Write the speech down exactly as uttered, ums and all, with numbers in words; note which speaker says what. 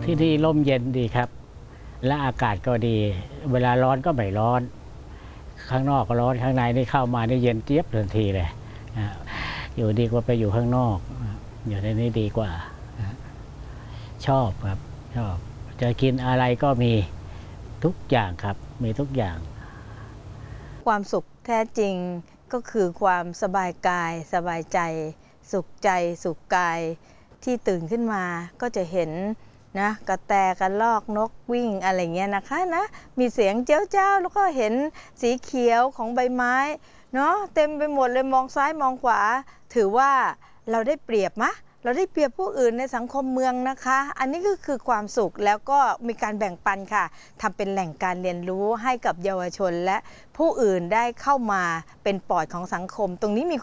Speaker 1: ที่นี่ร่มเย็นดีครับและอากาศก็ดีเวลาร้อนก็ไม่ร้อนข้างนอกก็ร้อนข้างในนี่เข้ามานี่เย็นเจี๊ยบทันทีเลยอยู่ดีกว่าไปอยู่ข้างนอกอยู่ในนี้ดีกว่าชอบครับชอบจะกินอะไรก็มีทุกอย่างครับมีทุกอย่าง
Speaker 2: ความสุขแท้จริงก็คือความสบายกายสบายใจสุขใจสุขกายที่ตื่นขึ้นมาก็จะเห็นนะกระแตกระรอกนกวิ่งอะไรเงี้ยนะคะนะมีเสียงเจ้าเจ้าแล้วก็เห็นสีเขียวของใบไม้เนาะเต็มไปหมดเลยมองซ้ายมองขวาถือว่าเราได้เปรียบมะเราได้เปรียบผู้อื่นในสังคมเมืองนะคะอันนี้ก็คือความสุขแล้วก็มีการแบ่งปันค่ะทำเป็นแหล่งการเรียนรู้ให้กับเยาวชนและผู้อื่นได้เข้ามาเป็นปอดของสังคมตรงนี้มี